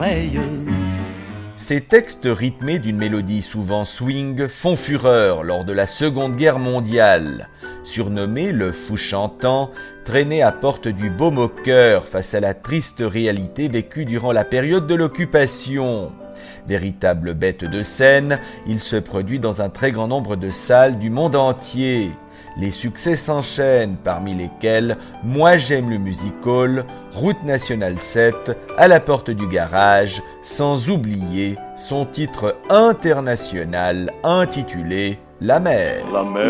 Ces textes rythmés d'une mélodie souvent swing font fureur lors de la Seconde Guerre mondiale. Surnommé le fou chantant, traîné à porte du baume au cœur face à la triste réalité vécue durant la période de l'occupation. Véritable bête de scène, il se produit dans un très grand nombre de salles du monde entier. Les succès s'enchaînent, parmi lesquels Moi j'aime le music-hall, Route nationale 7, À la porte du garage, sans oublier son titre international intitulé La mer. La mer.